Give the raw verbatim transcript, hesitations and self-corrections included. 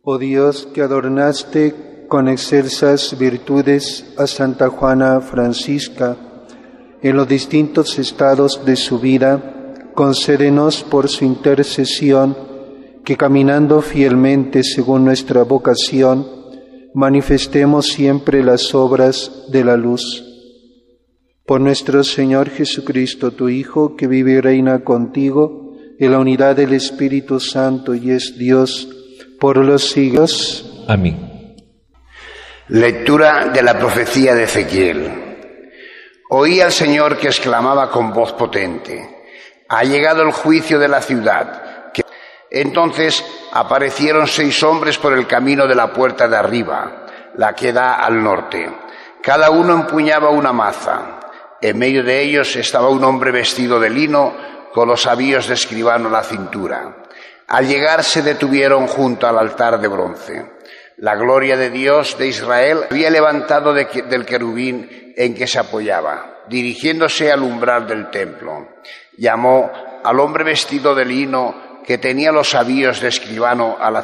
Oh Dios, que adornaste con excelsas virtudes a Santa Juana Francisca en los distintos estados de su vida, concédenos por su intercesión que caminando fielmente según nuestra vocación, manifestemos siempre las obras de la luz. Por nuestro Señor Jesucristo, tu Hijo, que vive y reina contigo en la unidad del Espíritu Santo y es Dios por los siglos. Amén. Lectura de la profecía de Ezequiel. Oí al Señor que exclamaba con voz potente: ha llegado el juicio de la ciudad. Entonces aparecieron seis hombres por el camino de la puerta de arriba, la que da al norte. Cada uno empuñaba una maza. En medio de ellos estaba un hombre vestido de lino, con los avíos de escribano a la cintura. Al llegar se detuvieron junto al altar de bronce. La gloria de Dios de Israel había levantado de, del querubín en que se apoyaba, dirigiéndose al umbral del templo. Llamó al hombre vestido de lino que tenía los avíos de escribano a la